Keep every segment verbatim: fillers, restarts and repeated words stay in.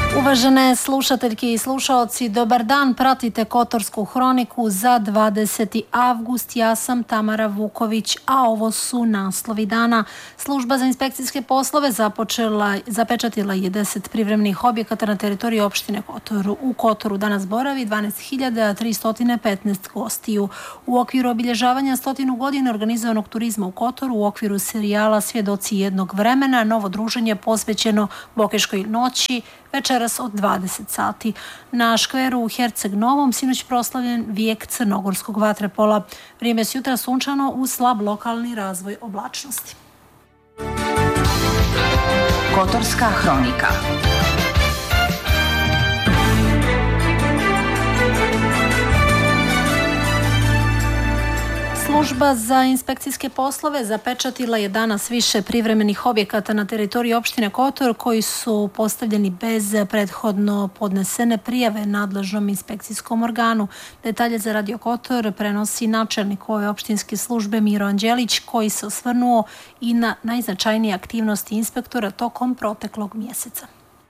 Uvažene slušateljke i slušaoci, dobar dan, pratite Kotorsku hroniku za dvadeseti avgust. Ja sam Tamara Vuković, a ovo su naslovi dana. Služba za inspekcijske poslove započela, zapečatila je deset privremenih objekata na teritoriji opštine Kotor. U Kotoru danas boravi dvanaest hiljada tristo petnaest gostiju. U okviru obilježavanja stotinu godina organizovanog turizma u Kotoru, u okviru serijala Svjedoci jednog vremena, novo druženje posvećeno Bokeškoj noći, večeras od dvadeset sati. Na škveru u Herceg Novom sinoć proslavljen vijek crnogorskog vatrepola. Vrijeme s jutra sunčano uz slab lokalni razvoj oblačnosti. Kotorska hronika. Služba za inspekcijske poslove zapečatila je danas više privremenih objekata na teritoriji opštine Kotor koji su postavljeni bez prethodno podnesene prijave nadležnom inspekcijskom organu. Detalje za Radio Kotor prenosi načelnik ove opštinske službe Miro Anđelić, koji se osvrnuo i na najznačajnije aktivnosti inspektora tokom proteklog mjeseca.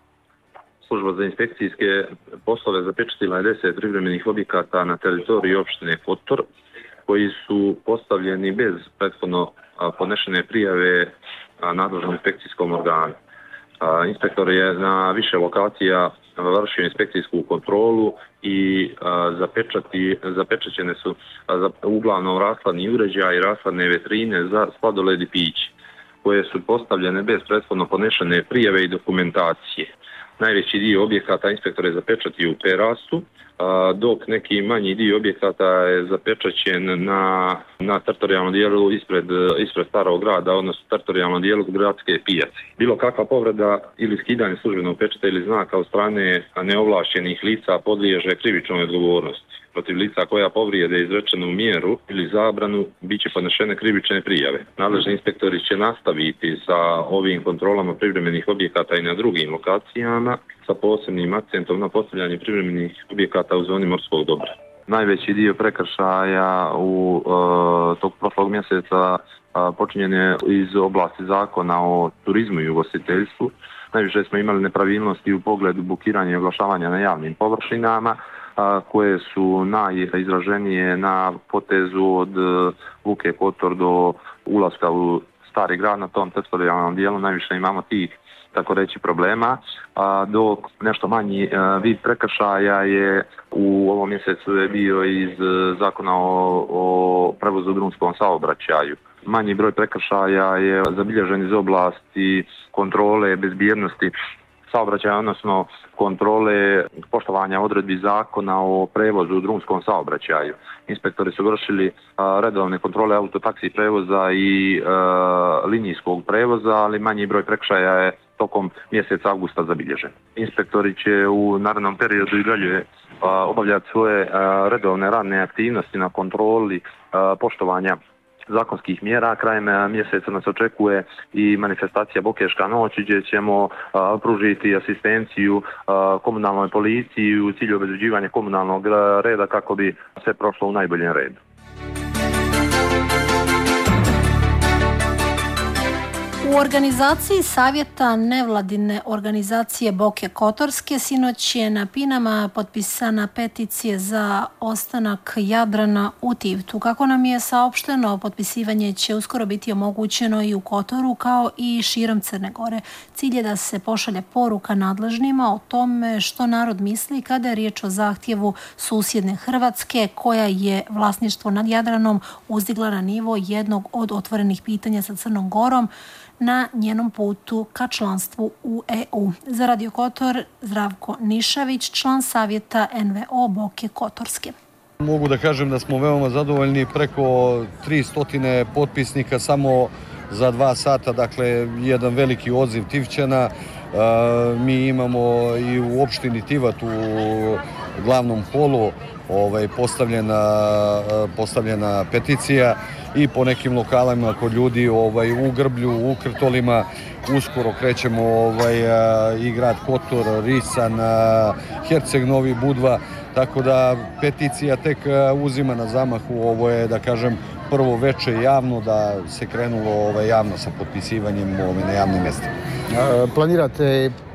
Služba za inspekcijske poslove zapečatila je deset privremenih objekata na teritoriji opštine Kotor koji su postavljeni bez prethodno podnešene prijave nadležnom inspekcijskom organu. Inspektor je na više lokacija vršio inspekcijsku kontrolu i zapečati, zapečaćene su uglavnom rashladni uređaji, rashladne vetrine za sladoled i piće, koje su postavljene bez prethodno podnešene prijave i dokumentacije. Najveći dio objekata inspektor je zapečatio u Perastu, dok neki manji dio objekata je zapečaćen na, na teritorijalnom dijelu ispred, ispred starog grada, odnosno teritorijalnom dijelu gradske pijace. Bilo kakva povreda ili skidanje službenog pečata ili znaka od strane neovlašćenih lica podliježe krivičnoj odgovornosti. Protiv lica koja povrijede izrečenu mjeru ili zabranu bit će podnešene krivične prijave. Nadležni inspektori će nastaviti sa ovim kontrolama privremenih objekata i na drugim lokacijama sa posebnim akcentom na postavljanje privremenih objekata u zoni morskog dobra. Najveći dio prekršaja u e, tog prošlog mjeseca e, počinjen je iz oblasti zakona o turizmu i ugostiteljstvu. Najviše smo imali nepravilnosti u pogledu bukiranja i oglašavanja na javnim površinama, koje su najizraženije na potezu od Luke Kotor do ulaska u stari grad. Na tom teritorijalnom dijelu najviše imamo tih, tako reći, problema, dok nešto manji vid prekršaja je u ovom mjesecu je bio iz zakona o, o prevozu u drumskom saobraćaju. Manji broj prekršaja je zabilježen iz oblasti kontrole bezbjednosti saobraćaja, odnosno kontrole poštovanja odredbi zakona o prevozu u drumskom saobraćaju. Inspektori su vršili a, redovne kontrole autotaksi prevoza i a, linijskog prevoza, ali manji broj prekršaja je tokom mjeseca avgusta zabilježen. Inspektori će u narednom periodu i dalje obavljati svoje a, redovne radne aktivnosti na kontroli a, poštovanja zakonskih mjera. Krajem mjeseca nas očekuje i manifestacija Bokeška noć, gdje ćemo a, pružiti asistenciju a, komunalnoj policiji u cilju obezbeđivanja komunalnog reda kako bi sve prošlo u najboljem redu. U organizaciji savjeta nevladine organizacije Boke Kotorske sinoć je na Pinama potpisana peticija za ostanak Jadrana u Tivtu. Kako nam je saopšteno, potpisivanje će uskoro biti omogućeno i u Kotoru kao i širom Crne Gore. Cilj je da se pošalje poruka nadležnima o tome što narod misli kada je riječ o zahtjevu susjedne Hrvatske, koja je vlasništvo nad Jadranom uzdigla na nivo jednog od otvorenih pitanja sa Crnom Gorom na njenom putu ka članstvu u E U. Za Radio Kotor, Zdravko Nišavić, član savjeta N V O Boke Kotorske. Mogu da kažem da smo veoma zadovoljni, preko tristo potpisnika samo za dva sata, dakle jedan veliki odziv Tivćana. Mi imamo i u opštini Tivat u glavnom holu ovaj, postavljena, postavljena peticija i po nekim lokalima kod ljudi ovaj, u Grblju, u Krtolima. Uskoro krećemo ovaj, i grad Kotor, Risan, Herceg Novi, Budva, tako da peticija tek uzima na zamahu. Ovo je, da kažem, prvo veče javno, da se krenulo ovaj, javno sa potpisivanjem ovaj, na javnim mjestima. Planirate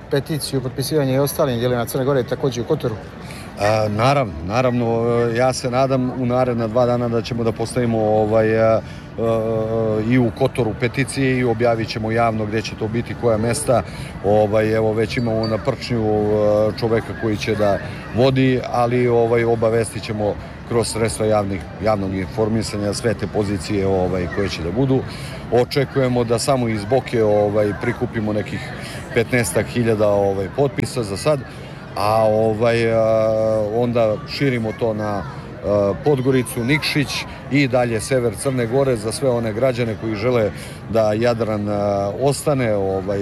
peticiju, potpisivanje i ostalim dijelovima Crne Gore također u Kotoru? A, naravno, naravno, ja se nadam u naredna dva dana da ćemo da postavimo ovaj, a, a, i u Kotoru peticije i objavit ćemo javno gdje će to biti, koja mesta. Ovaj, evo, već imamo na Prčnju čoveka koji će da vodi, ali ovaj, obavestit ćemo kroz sredstva javnih, javnog informisanja sve te pozicije ovaj, koje će da budu. Očekujemo da samo iz Boke ovaj, prikupimo nekih petnaestak hiljada ovaj, potpisa za sad, a ovaj, onda širimo to na Podgoricu, Nikšić i dalje sever Crne Gore za sve one građane koji žele da Jadran ostane ovaj,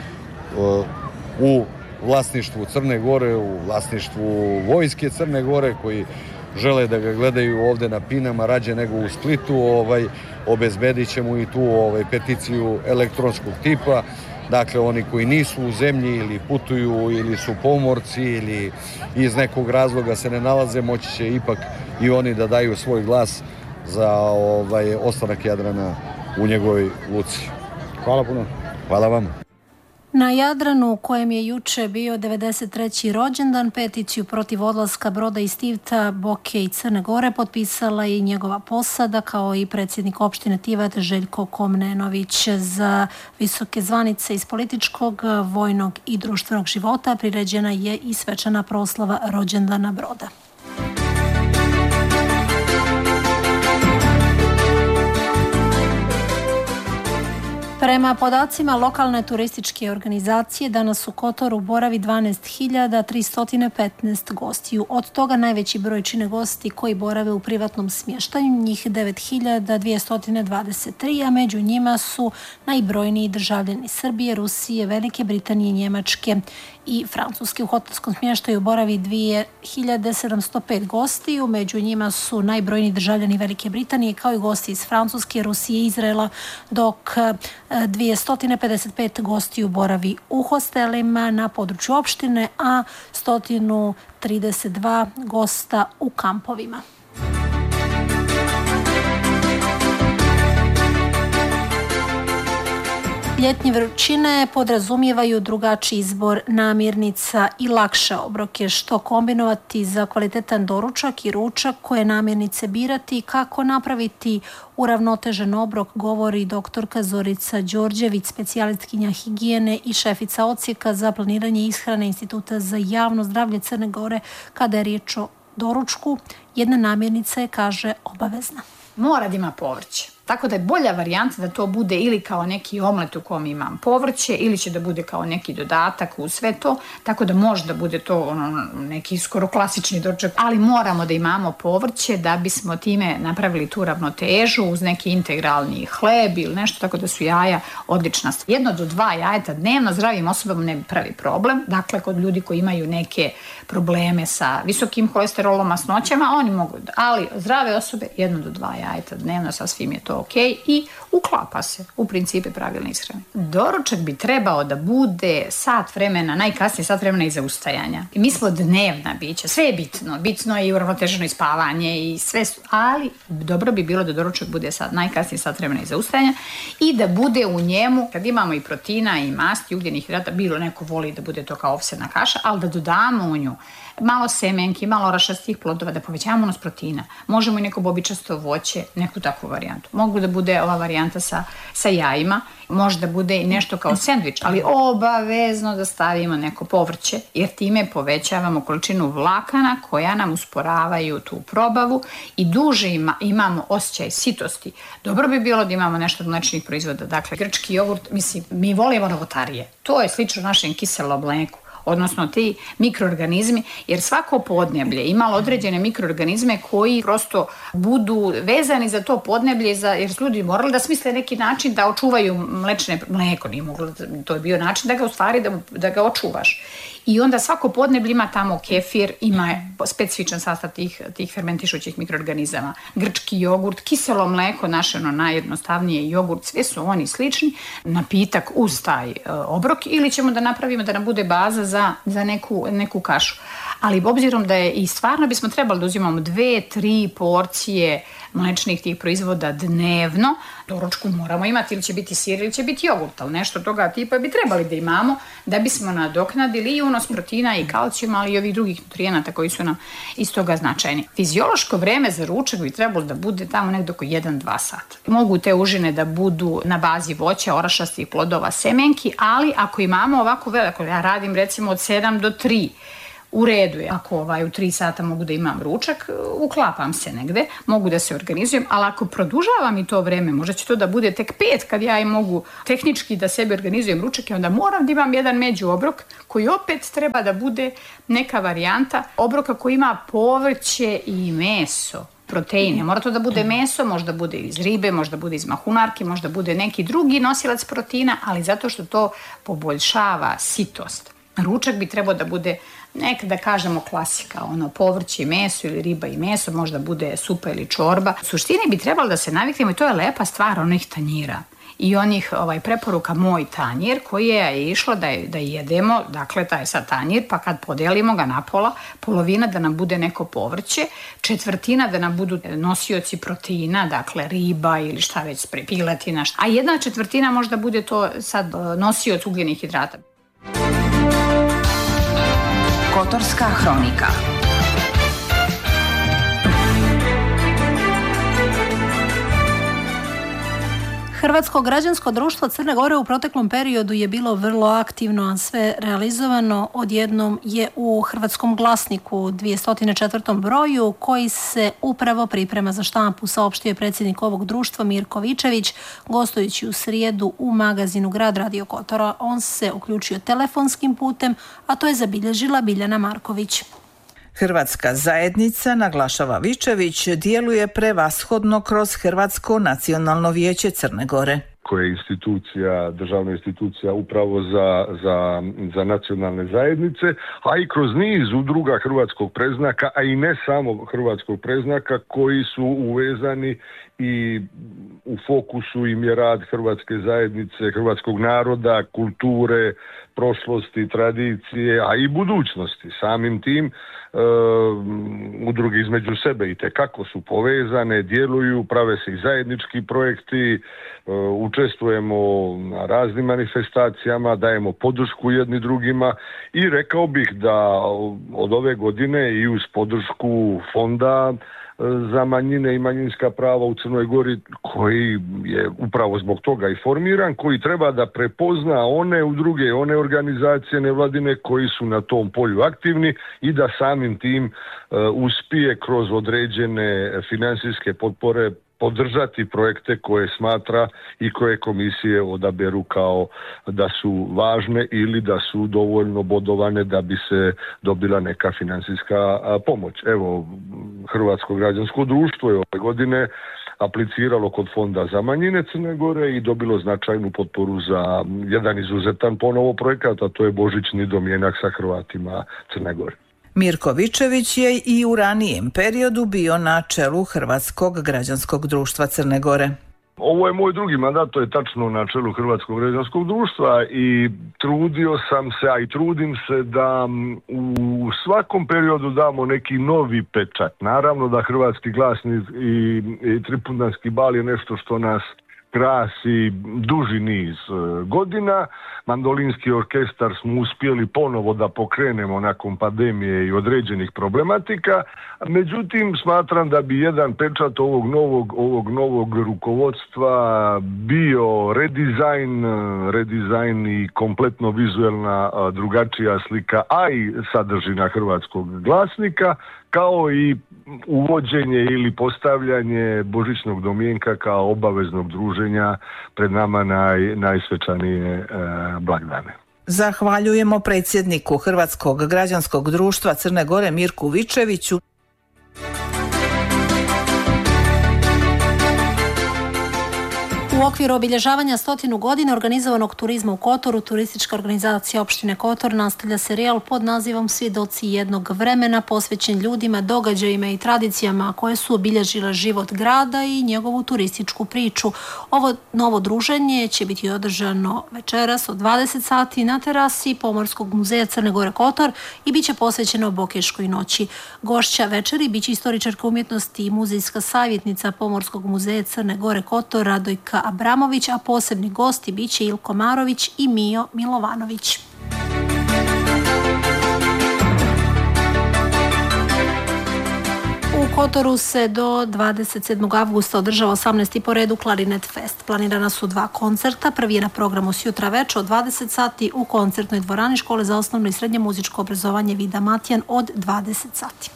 u vlasništvu Crne Gore, u vlasništvu Vojske Crne Gore, koji žele da ga gledaju ovde na Pinama rađe nego u Splitu. Ovaj, obezbedit ćemo i tu ovaj, peticiju elektronskog tipa. Dakle, oni koji nisu u zemlji ili putuju ili su pomorci ili iz nekog razloga se ne nalaze, moći će ipak i oni da daju svoj glas za ovaj, ostanak Jadrana u njegovoj luci. Hvala puno. Hvala vam. Na Jadranu, u kojem je juče bio devedeset treći rođendan, peticiju protiv odlaska broda iz Tivta, Boke i Crne Gore potpisala i njegova posada, kao i predsjednik opštine Tivat Željko Komnenović. Za visoke zvanice iz političkog, vojnog i društvenog života priređena je i svečana proslava rođendana broda. Prema podacima lokalne turističke organizacije, danas u Kotoru boravi dvanaest hiljada tristo petnaest gostiju. Od toga najveći broj čine gosti koji borave u privatnom smještaju, njih devet hiljada dvjesto dvadeset tri, a među njima su najbrojniji državljani Srbije, Rusije, Velike Britanije, Njemačke i Francuske. U hotelskom smještaju boravi dvije hiljade sedamsto pet gostiju, među njima su najbrojniji državljani Velike Britanije kao i gosti iz Francuske, Rusije i Izraela, dok dvjesto pedeset pet gostiju boravi u hostelima na području opštine, a sto trideset dva gosta u kampovima. Ljetnje vrućine podrazumijevaju drugačiji izbor namirnica i lakše obroke, što kombinovati za kvalitetan doručak i ručak, koje namirnice birati i kako napraviti uravnotežen obrok, govori doktorka Zorica Đorđević, specijalistkinja higijene i šefica odsjeka za planiranje ishrane Instituta za javno zdravlje Crne Gore. Kada je riječ o doručku, jedna namirnica je, kaže, obavezna. Mora da ima povrće. Tako da je bolja varijanta da to bude ili kao neki omlet u kom imam povrće, ili će da bude kao neki dodatak u sve to, tako da može da bude to ono, neki skoro klasični doručak, ali moramo da imamo povrće da bismo time napravili tu ravnotežu uz neki integralni hleb ili nešto, tako da su jaja odlična stvar. Jedno do dva jajeta dnevno zdravim osobama ne pravi problem, dakle kod ljudi koji imaju neke probleme sa visokim holesterolom, masnoćama, oni mogu, ali zdrave osobe jedno do dva jajeta dnevno, sasvim je to ok i uklapa se u principe pravilne ishrane. Doručak bi trebao da bude sat vremena, najkasnije sat vremena iza ustajanja. I mi smo dnevna bića, sve je bitno, bitno je i uravnoteženo i spavanje i sve, ali dobro bi bilo da doručak bude sat, najkasnije sat vremena iza ustajanja i da bude u njemu, kad imamo i proteina i masti, ugljenih hidrata, bilo neko voli da bude to kao ovsena kaša, ali da dodamo u nju malo semenki, malo rašastih plodova, da povećamo unos proteina. Možemo i neko bobičasto voće, neku takvu varijantu. Mogu da bude ova varijanta sa, sa jajima, može da bude i nešto kao sendvič, ali obavezno da stavimo neko povrće, jer time povećavamo količinu vlakana koja nam usporavaju tu probavu i duže ima, imamo osjećaj sitosti. Dobro bi bilo da imamo nešto od mlečnih proizvoda, dakle grčki jogurt, mislim, mi volimo novotarije. To je slično našem kiselom mleku, odnosno ti mikroorganizmi, jer svako podneblje ima određene mikroorganizme koji prosto budu vezani za to podneblje, za, jer su ljudi morali da smisle neki način da očuvaju mlečne mleko, nije moglo, to je bio način da ga u stvari da, da ga očuvaš. I onda svako podneblje ima tamo kefir, ima specifičan sastav tih, tih fermentišućih mikroorganizama. Grčki jogurt, kiselo mleko, naše ono najjednostavnije jogurt, sve su oni slični. Napitak uz taj uh, obrok ili ćemo da napravimo da nam bude baza za, za neku, neku kašu. Ali obzirom da je i stvarno bismo trebali da uzimamo dve, tri porcije mlečnih tih proizvoda dnevno. Doručku moramo imati, ili će biti sir ili će biti jogurt, ali nešto toga tipa bi trebali da imamo da bismo nadoknadili i unos proteina i kalcijuma, ali i ovih drugih nutrijenata koji su nam iz toga značajni. Fiziološko vreme za ručak bi trebalo da bude tamo negdje oko jedan do dva sata. Mogu te užine da budu na bazi voća, orašastih plodova, semenki, ali ako imamo ovako veliko, ja radim recimo od sedam do tri, u redu je. Ako ovaj, u tri sata mogu da imam ručak, uklapam se negde, mogu da se organizujem, ali ako produžavam i to vreme, možda će to da bude tek pet kad ja i mogu tehnički da sebi organizujem ručak i onda moram da imam jedan među obrok koji opet treba da bude neka varijanta obroka koji ima povrće i meso. Proteine. Mora to da bude meso, možda bude iz ribe, možda bude iz mahunarke, možda bude neki drugi nosilac proteina, ali zato što to poboljšava sitost. Ručak bi trebao da bude neka, da kažemo, klasika, ono povrće i meso ili riba i meso, možda bude supa ili čorba. U suštini bi trebalo da se naviknemo i to je lepa stvar onih tanjira i onih ovaj, preporuka moj tanjir koji je išlo da, je, da jedemo, dakle taj sad tanjir, pa kad podelimo ga na pola, polovina da nam bude neko povrće, četvrtina da nam budu nosioci proteina, dakle riba ili šta već, piletina, a jedna četvrtina možda bude to sad nosioc ugljenih hidrata. Kotorska hronika. Hrvatsko građansko društvo Crne Gore u proteklom periodu je bilo vrlo aktivno, a sve realizovano odjednom je u Hrvatskom glasniku dvjesto četvrtom broju koji se upravo priprema za štampu, saopštio je predsjednik ovog društva Mirko Vičević, gostujući u srijedu u magazinu Grad Radio Kotora. On se uključio telefonskim putem, a to je zabilježila Biljana Marković. Hrvatska zajednica, naglašava Vičević, djeluje prevashodno kroz Hrvatsko nacionalno vijeće Crne Gore, koja je institucija, državna institucija upravo za, za, za nacionalne zajednice, a i kroz niz udruga hrvatskog predznaka, a i ne samo hrvatskog predznaka, koji su uvezani i u fokusu im je rad hrvatske zajednice, hrvatskog naroda, kulture, prošlosti, tradicije, a i budućnosti. Samim tim e, udruge između sebe i tekako su povezane, djeluju, prave se i zajednički projekti, e, učestvujemo na raznim manifestacijama, dajemo podršku jedni drugima i rekao bih da od ove godine i uz podršku fonda za manjine i manjinska prava u Crnoj Gori, koji je upravo zbog toga i formiran, koji treba da prepozna one udruge, one organizacije nevladine koji su na tom polju aktivni i da samim tim uh, uspije kroz određene financijske potpore podržati projekte koje smatra i koje komisije odaberu kao da su važne ili da su dovoljno bodovane da bi se dobila neka financijska pomoć. Evo, Hrvatsko građansko društvo je ove godine apliciralo kod Fonda za manjine Crne Gore i dobilo značajnu potporu za jedan izuzetan ponovo projekat, a to je božićni domjenak sa Hrvatima Crne Gore. Mirko Vičević je i u ranijem periodu bio na čelu Hrvatskog građanskog društva Crne Gore. Ovo je moj drugi mandat, to je tačno na čelu Hrvatskog građanskog društva i trudio sam se, a i trudim se da u svakom periodu damo neki novi pečat. Naravno da Hrvatski glasnik i, i Tripundanski bal je nešto što nas krasi duži niz godina. Mandolinski orkestar smo uspjeli ponovo da pokrenemo nakon pandemije i određenih problematika. Međutim, smatram da bi jedan pečat ovog novog, ovog novog rukovodstva bio redizajn, redizajn i kompletno vizuelna drugačija slika, a i sadržina Hrvatskog glasnika, kao i uvođenje ili postavljanje božićnog domjenka kao obaveznog druženja pred nama naj, najsvečanije e, blagdane. Zahvaljujemo predsjedniku Hrvatskog građanskog društva Crne Gore Mirku Vičeviću. U okviru obilježavanja stotinu godina organizovanog turizma u Kotoru, turistička organizacija opštine Kotor nastavlja serijal pod nazivom Svjedoci jednog vremena, posvećen ljudima, događajima i tradicijama koje su obilježile život grada i njegovu turističku priču. Ovo novo druženje će biti održano večeras od dvadeset sati na terasi Pomorskog muzeja Crne Gore Kotor i bit će posvećeno Bokeškoj noći. Gošća večeri biće istoričarka umjetnosti i muzejska savjetnica Pomorskog muzeja Crne Gore Kotor Radojka Abramović, a posebni gosti biće Ilko Marović i Mio Milovanović. U Kotoru se do dvadeset sedmog avgusta održava osamnaesti po redu Klarinet Fest. Planirana su dva koncerta. Prvi je na programu sjutra veče od dvadeset sati u koncertnoj dvorani Škole za osnovno i srednje muzičko obrazovanje Vida Matijan od dvadeset sati.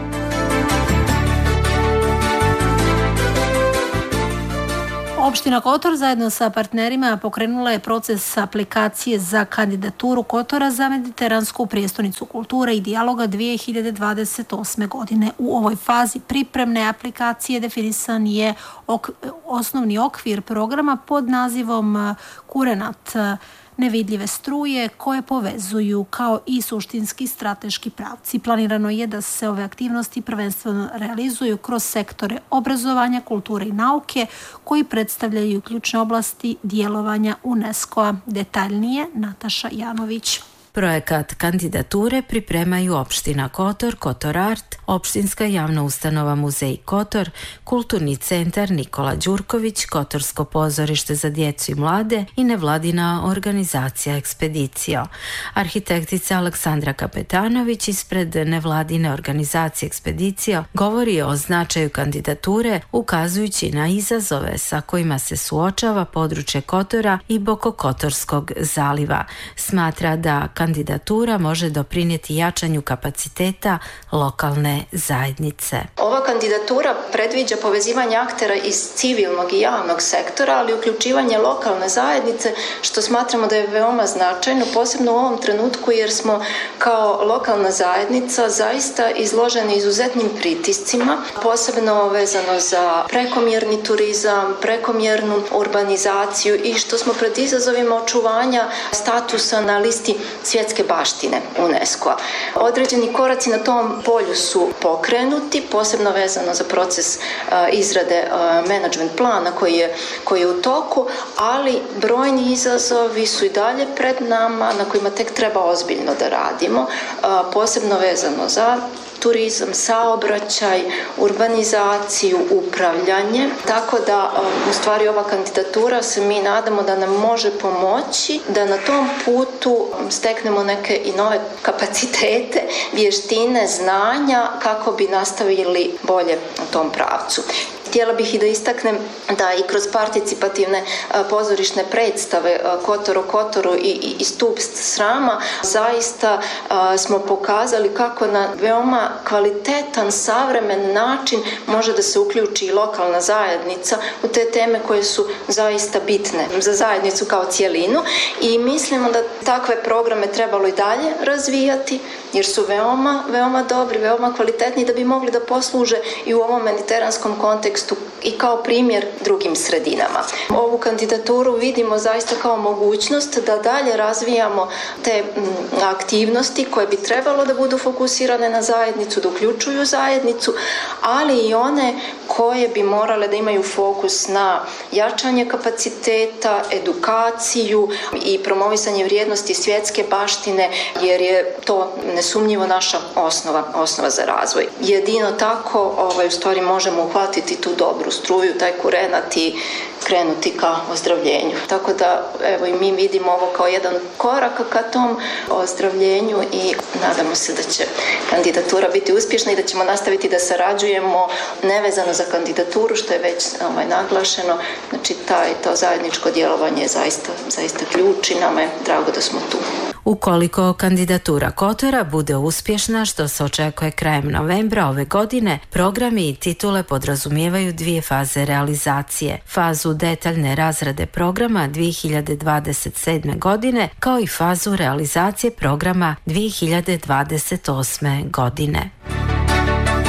Opština Kotor zajedno sa partnerima pokrenula je proces aplikacije za kandidaturu Kotora za mediteransku prijestolnicu kulture i dijaloga dvije hiljade dvadeset osme. godine. U ovoj fazi pripremne aplikacije definisan je ok, osnovni okvir programa pod nazivom Kurenat nevidljive struje koje povezuju kao i suštinski strateški pravci. Planirano je da se ove aktivnosti prvenstveno realizuju kroz sektore obrazovanja, kulture i nauke koji predstavljaju ključne oblasti djelovanja UNESCO-a. Detaljnije Nataša Janović. Projekat kandidature pripremaju opština Kotor, Kotor Art, opštinska javna ustanova Muzej Kotor, Kulturni centar Nikola Đurković, Kotorsko pozorište za djecu i mlade i nevladina organizacija Ekspedicija. Arhitektica Aleksandra Kapetanović ispred nevladine organizacije Ekspedicija govori o značaju kandidature ukazujući na izazove sa kojima se suočava područje Kotora i Bokokotorskog zaliva. Smatra da kandidatura može doprinijeti jačanju kapaciteta lokalne zajednice. Ova kandidatura predviđa povezivanje aktera iz civilnog i javnog sektora, ali uključivanje lokalne zajednice, što smatramo da je veoma značajno, posebno u ovom trenutku jer smo kao lokalna zajednica zaista izloženi izuzetnim pritiscima, posebno vezano za prekomjerni turizam, prekomjernu urbanizaciju i što smo pred izazovima očuvanja statusa na listi svjetske baštine UNESCO-a. Određeni koraci na tom polju su pokrenuti, posebno vezano za proces uh, izrade uh, management plana koji je, koji je u toku, ali brojni izazovi su i dalje pred nama na kojima tek treba ozbiljno da radimo, uh, posebno vezano za turizam, saobraćaj, urbanizaciju, upravljanje. Tako da u stvari ova kandidatura se mi nadamo da nam može pomoći da na tom putu steknemo neke i nove kapacitete, vještine, znanja kako bi nastavili bolje u tom pravcu. Htjela bih i da istaknem da i kroz participativne pozorišne predstave Kotor o Kotoru i, i stup srama zaista a, smo pokazali kako na veoma kvalitetan, savremen način može da se uključi i lokalna zajednica u te teme koje su zaista bitne za zajednicu kao cijelinu i mislimo da takve programe trebalo i dalje razvijati jer su veoma, veoma dobri, veoma kvalitetni da bi mogli da posluže i u ovom mediteranskom kontekstu i kao primjer drugim sredinama. Ovu kandidaturu vidimo zaista kao mogućnost da dalje razvijamo te aktivnosti koje bi trebalo da budu fokusirane na zajednicu, da uključuju zajednicu, ali i one koje bi morale da imaju fokus na jačanje kapaciteta, edukaciju i promovisanje vrijednosti svjetske baštine, jer je to nesumnjivo naša osnova, osnova za razvoj. Jedino tako ovaj, u stvari možemo uhvatiti tu dobru struju, taj kurenat i krenuti ka ozdravljenju. Tako da evo i mi vidimo ovo kao jedan korak ka tom ozdravljenju i nadamo se da će kandidatura biti uspješna i da ćemo nastaviti da sarađujemo nevezano za kandidaturu, što je već ovaj, naglašeno. Znači taj, to zajedničko djelovanje je zaista, zaista ključ i nama je drago da smo tu. Ukoliko kandidatura Kotora bude uspješna, što se očekuje krajem novembra ove godine, programi i titule podrazumijevaju dvije faze realizacije. Fazu detaljne razrade programa dvije hiljade dvadeset sedme. godine, kao i fazu realizacije programa dvije hiljade dvadeset osme. godine.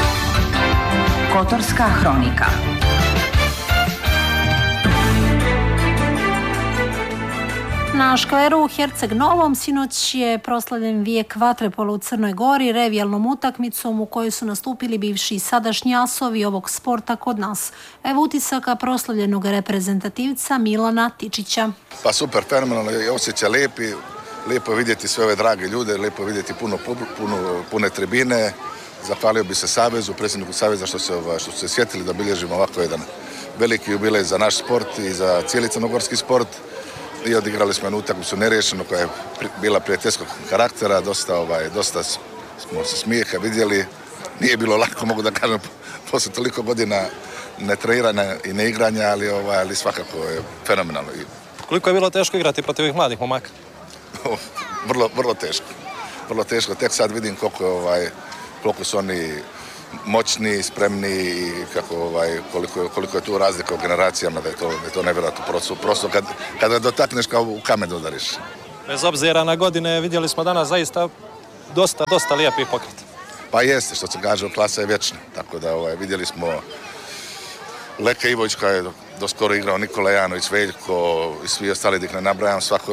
Kotorska hronika. Na škveru u Herceg Novom sinoć je proslavljen vijek vaterpola u Crnoj Gori revijalnom utakmicom u kojoj su nastupili bivši i sadašnji asovi ovog sporta kod nas. Evo utisaka proslavljenog reprezentativca Milana Tičića. Pa super, fenomenalno je osjećaj lijepi, lijepo je vidjeti sve ove drage ljude, lijepo je vidjeti puno, puno, pune tribine. Zahvalio bi se Savezu, predsjedniku Saveza što se, što se sjetili da bilježimo ovako jedan veliki jubilej za naš sport i za cijeli crnogorski sport. I odigrali smo jednu utakmicu neriješenu koja je bila prijateljskog karaktera, dosta, ovaj, dosta smo se smijeha vidjeli. Nije bilo lako, mogu da kažem, poslije toliko godina netreniranja i neigranja, ali, ovaj, ali svakako je fenomenalno. Koliko je bilo teško igrati protiv ovih mladih momaka? vrlo, vrlo teško. Vrlo teško. Tek sad vidim koliko, ovaj, koliko su oni moćni, spremni i kako, ovaj, koliko, koliko je tu razlika u generacijama, da je to, da je to nevjerojatno prosto, prosto kad, kada dotakneš kao u kamen udariš. Bez obzira na godine vidjeli smo danas zaista dosta, dosta lijepih pokreta. Pa jeste, što se kaže, klasa je vječna, tako da ovaj, vidjeli smo Leka Ivović koja je do skoro igrao, Nikola Janović, Veljko i svi ostali da ih ne nabrajam, svako,